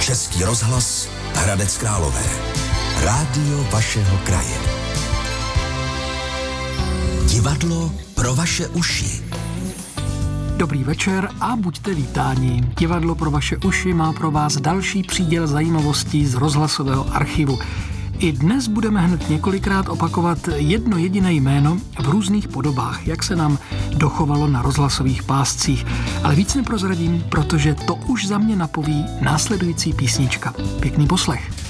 Český rozhlas Hradec Králové. Rádio vašeho kraje. Divadlo pro vaše uši. Dobrý večer a buďte vítáni. Divadlo pro vaše uši má pro vás další příděl zajímavostí z rozhlasového archivu. I dnes budeme hned několikrát opakovat jedno jediné jméno v různých podobách, jak se nám dochovalo na rozhlasových páscích. Ale víc neprozradím, protože to už za mě napoví následující písnička. Pěkný poslech.